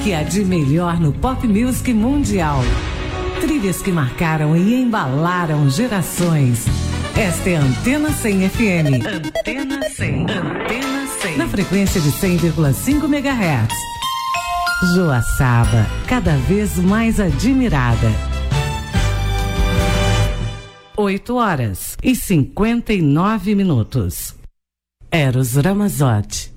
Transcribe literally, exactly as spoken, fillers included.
que há de melhor no pop music mundial. Trilhas que marcaram e embalaram gerações. Esta é a Antena cem F M. Antena cem. Antena cem. Na frequência de cem vírgula cinco megahertz. Joaçaba, cada vez mais admirada. oito horas e cinquenta e nove minutos. Eros Ramazotti.